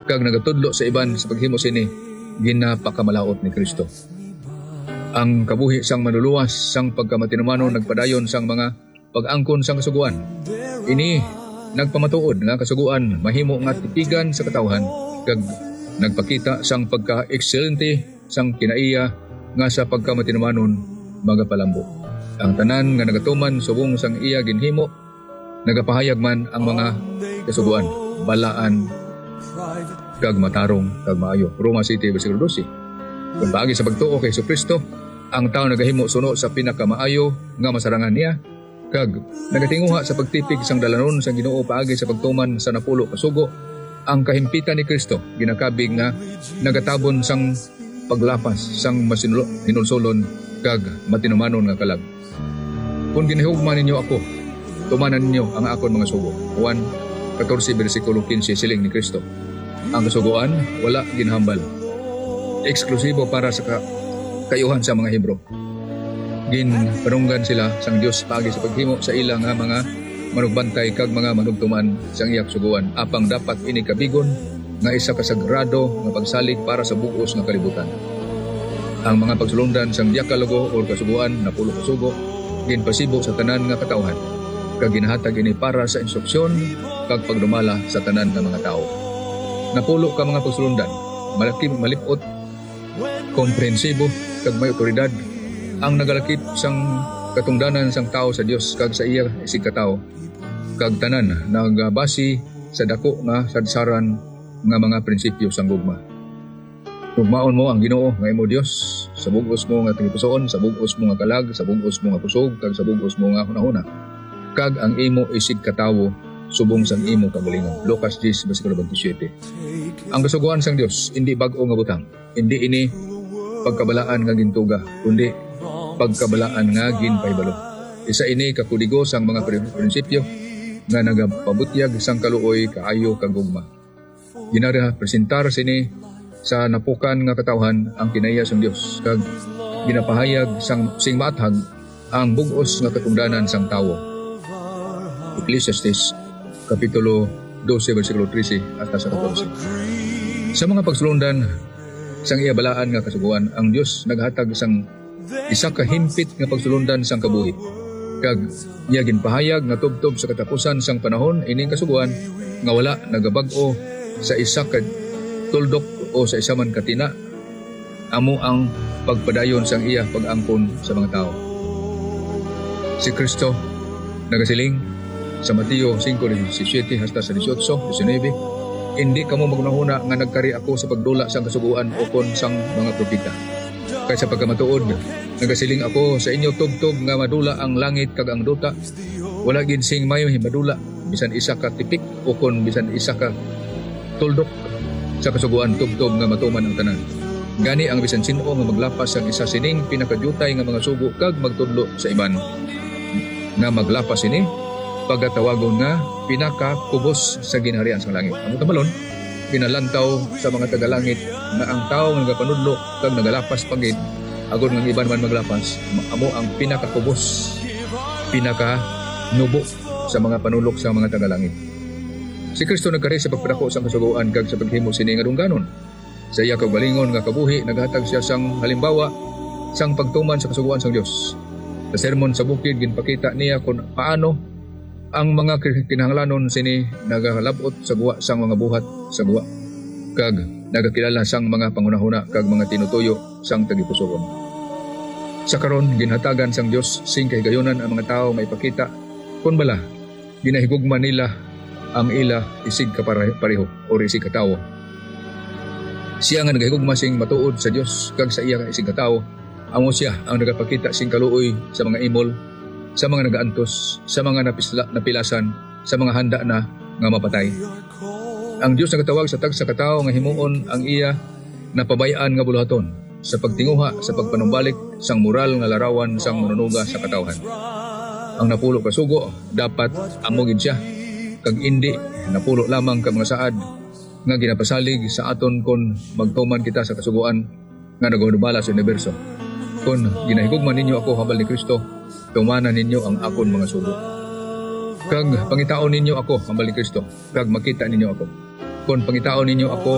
kag nagatudlo sa iban sa paghimo sini ginapakamalaot ni Kristo. Ang kabuhi sang manluluwas sang pagkamatinumanon nagpadayon sang mga pag-angkon sang kasuguan. Ini nagpamatuod nga kasuguan mahimo nga titigan sa katawhan kag nagpakita sang pagka-excelente sang kinaiya nga sa pagkamatinumanon magapalambo. Ang tanan nga nagatuman subong sang iya ginhimo nagapahayag man ang mga kasuguan, balaan kag matarong kag maayo. Roma City versikulo 12. Kung paagi sa pagtuo kay Kristo, ang tao nagahimo suno sa pinakamaayo nga masarangan niya kag nagatinguha sa pagtipig sang dalanon sang Ginoo paagi sa pagtuman sa napulo kasugo. Ang kahimpitan ni Kristo ginakabig nga nagatabon sang paglapas sang hinulsolon kag matinumanon nga kalag. Kung ginahugman ninyo ako, tumanan ninyo ang akon mga sugo. Juan 14 versikulo 15 siling ni Kristo. Ang kasuguan wala ginhambal. Eksklusibo para sa kayuhan sa mga Hebro. Ginpanunggan sila sang Dios pagi sa paghimo sa ilang nga mga manugbantay kag mga manugtuman sang iyak suguan. Apang dapat ini kabigon nga isa ka sagrado nga pagsalig para sa buos nga kalibutan. Ang mga pagsulundan sang diakalogo o kasuguan na pulo kasugo ginpasibo sa tanan nga katawhan kag ginahatag ini para sa instruksyon kag pagdumala sa tanan nga mga tao. Napulo ka mga pagsulundan malaki malipot komprehensibo kag may otoridad ang nagalakip sang katungdanan sang tao sa Dios kag sa iya isig katawo kag tanan nagabasi sa dako nga sadsaran nga mga prinsipyo sang gugma. Gugmaon mo ang Ginoo nga imo Dios sa bug-os mo nga tagipusoon, sa bug-os mo nga kalag, sa bug-os mo nga kusog kag sa bug-os mo nga hunahuna. Kag ang imo isig katawo subong sang imo kagalingon. Lucas 10 versikulo 27. Ang kasuguan sang Dios hindi bag-o nga butang. Hindi ini pagkabalaan nga gintuga, kundi pagkabalaan nga ginpaybalo. Isa ini kakudigo sang mga prinsipyo nga nagapabutyag sang kaluoy kaayo kag gugma. Ginara presentar sini sa napukan nga katawhan ang kinaiya sang Dios kag ginapahayag sang sing maathag ang bug-os nga katungdanan sang tawo. Ecclesiastes kapitulo 12 versikulo 13 hasta sa 14. Sa mga pagsulundan sang iya balaan nga kasuguan, ang Dios naghatag sang isa ka himpit nga pagsulundan sang kabuhi kag iya ginpahayag nga tubtob sa katapusan sang panahon ining kasuguan nga wala nagabag-o sa isa ka tuldok o sa isa man katina amo ang pagpadayon sang iya pag-angkon sa mga tao. Si Kristo nagasiling sa Mateo 5:17 hasta sa 18:19, hindi kamo magunahuna nga nagkari ako sa pagdula sang kasuguan o kon sang mga propeta. Kay sa pagkamatuod nagasiling ako sa inyo tubtob nga madula ang langit kag ang duta, wala gid sing mayo madula bisan isa ka tipik o kon bisan isa ka tuldok sa kasuguan tubtob nga matuman ang tanan. Gani ang bisan sino nga maglapas ang isa sining pinakadyutay nga mga sugo kag magtudlo sa iban nga maglapas ini pagatawagon nga pinakakubos sa ginharian sa langit. Ang tabalon ginalantaw sa mga tagalangit na ang tao nga nagapanudlo kag nagalapas pagid agon nga iban man maglapas amo ang pinakakubos pinakanubo sa mga panulok sa mga tagalangit. Si Kristo nagkari sa pagpadako sang kasuguan kag sa paghimo sini nga dungganon. Sa iya kaugalingon nga kabuhi naghatag siya sang halimbawa sang pagtuman sa kasuguan sang Dios. Sa sermon sa bukid ginpakita niya kung paano ang mga kinahanglanon sini nagalabot sa guwa sang mga buhat sa guwa kag nagakilala sang mga pangunahuna kag mga tinutuyo sang tagipusoon. Sa karon ginhatagan sang Dios sing kahigayunan ang mga tawo maipakita kun bala ginahigugma nila ang ila isig kapareho o isig katawo. Siya nga nagahigugma sing matuod sa Dios kag sa iya isig katawo, amo siya ang nagapakita sing kaluoy sa mga imol, sa mga nagaantos, sa mga napilasan, sa mga handa na nga mapatay. Ang Dios nagatawag sa tagsa katawo nga himuon ang iya napabayaan nga buluhaton sa pagtinguha sa pagpanumbalik sang moral nga larawan sang manunuga sa katawhan. Ang napulo kasugo dapat amo gid siya kag indi napulo lamang ka mga saad nga ginapasalig sa aton kon magtuman kita sa kasuguan nga nagahudubala sa universo. Kung ginahigugman ninyo ako hambal ni Kristo, tumanan ninyo ang akon mga sugo. Kag pangitaon ninyo ako hambal ni Kristo, kag makita ninyo ako. Kung pangitaon ninyo ako